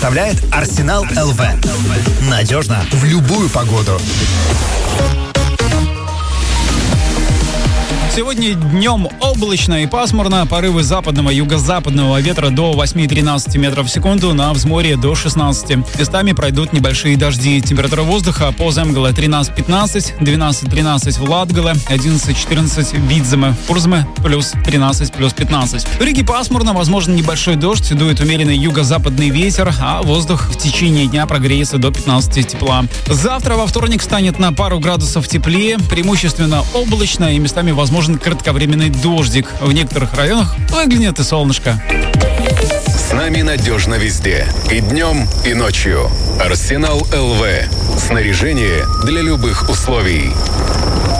представляет Арсенал ЛВ. Надежно в любую погоду. Сегодня днем облачно и пасмурно. Порывы западного и юго-западного ветра до 8-13 метров в секунду, на взморье до 16. Местами пройдут небольшие дожди. Температура воздуха по Земгале 13-15, 12-13 в Латгале, 11-14 в Видземе, Урзме плюс 13, плюс 15. В Риге пасмурно, возможен небольшой дождь, дует умеренный юго-западный ветер, а воздух в течение дня прогреется до 15 тепла. Завтра, во вторник, станет на пару градусов теплее, преимущественно облачно и местами возможен кратковременный дождик. В некоторых районах выглянет и солнышко. С нами надежно везде. И днем, и ночью. Арсенал ЛВ. Снаряжение для любых условий.